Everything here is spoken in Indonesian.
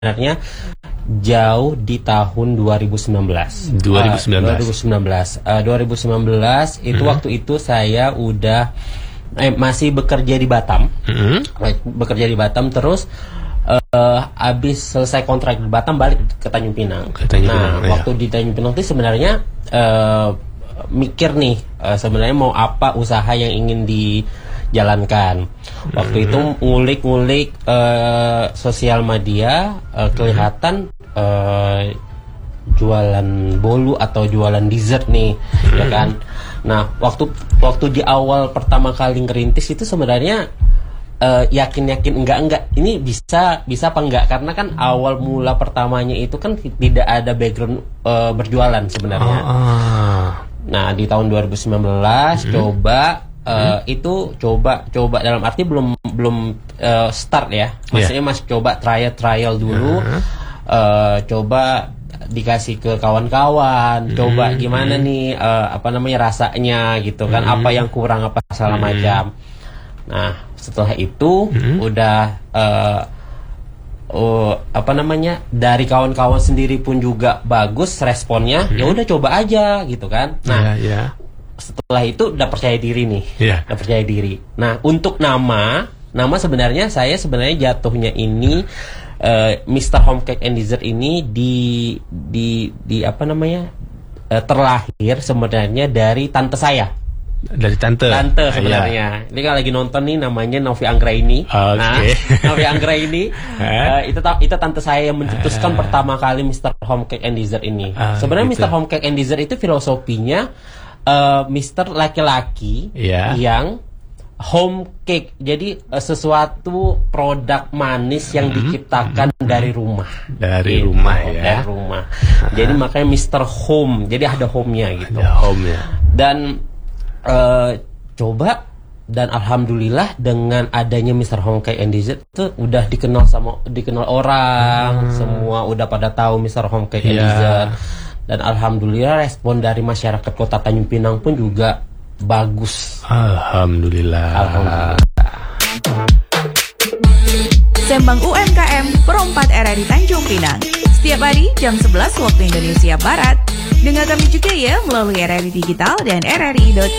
sebenarnya jauh di tahun 2019. 2019 itu waktu itu saya udah masih bekerja di Batam. Bekerja di Batam terus habis selesai kontrak di Batam balik ke Tanjung Pinang. Waktu di Tanjung Pinang itu sebenarnya mikir nih sebenarnya mau apa usaha yang ingin dijalankan. Waktu itu ngulik-ngulik sosial media, kelihatan jualan bolu atau jualan dessert nih, ya kan. Nah, waktu di awal pertama kali ngerintis itu sebenarnya yakin enggak ini bisa apa enggak, karena kan awal mula pertamanya itu kan tidak ada background berjualan sebenarnya. Nah, di tahun 2019 itu coba dalam arti belum start ya, maksudnya masih coba trial dulu, coba dikasih ke kawan-kawan, coba gimana nih rasanya gitu kan, apa yang kurang apa segala macam. Nah, setelah itu udah dari kawan-kawan sendiri pun juga bagus responnya, ya udah coba aja gitu kan. Nah, setelah itu udah percaya diri nih, udah percaya diri. Nah, untuk nama sebenarnya saya jatuhnya ini Mr. Home Cake and Dessert ini terlahir sebenarnya dari tante saya. Dari tante sebenarnya. Ini kalau lagi nonton nih, namanya Novi Anggraini. Nah, Novi Anggraini itu tante saya yang mencetuskan pertama kali Mr. Home Cake and Dessert ini. Sebenarnya gitu. Mr. Home Cake and Dessert itu filosofinya Mr. laki-laki yang home cake. Jadi sesuatu produk manis yang diciptakan dari rumah. Dari rumah. Jadi makanya Mr. Home. Jadi ada home-nya gitu. Ada home-nya. Dan coba, dan alhamdulillah dengan adanya Mr. Home Cake and Dessert itu udah dikenal orang, semua udah pada tahu Mr. Home Cake and Dessert. Dan alhamdulillah respon dari masyarakat Kota Tanjung Pinang pun juga bagus. Alhamdulillah. Sembang UMKM Pro 4 RRI Tanjung Pinang. Setiap hari jam 11 waktu Indonesia Barat. Dengar kami juga ya melalui RRI Digital dan RRI.co.id.